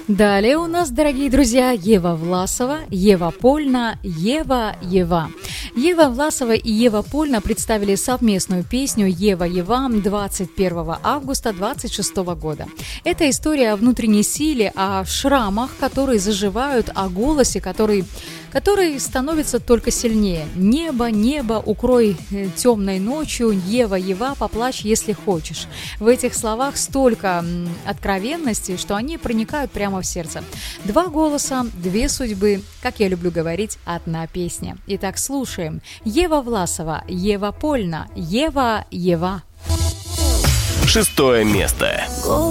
Далее у нас, дорогие друзья, Ева Власова, Ева Польна, Ева. Ева Власова и Ева Польна представили совместную песню «Ева 21 августа 26 года. Это история о внутренней силе, о шрамах, которые заживают, о голосе, который становится только сильнее. Небо, укрой темной ночью, Ева, поплачь, если хочешь. В этих словах столько откровенности, что они проникают прямо в сердце. Два голоса, две судьбы, как я люблю говорить, одна песня. Итак, слушаем. Ева Власова, Ева Польна, Ева. 6 место.